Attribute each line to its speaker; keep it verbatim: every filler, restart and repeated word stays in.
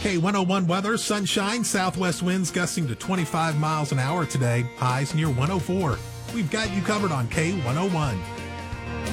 Speaker 1: K one oh one weather, sunshine, southwest winds gusting to twenty-five miles an hour today, highs near one oh four. We've got you covered on K one oh one.